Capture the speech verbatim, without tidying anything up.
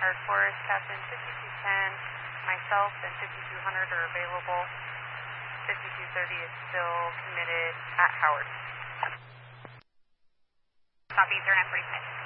Howard Forest, Captain fifty-two ten, myself and fifty-two hundred are available. fifty-two thirty is still committed at Howard. Copy, zero nine forty-five.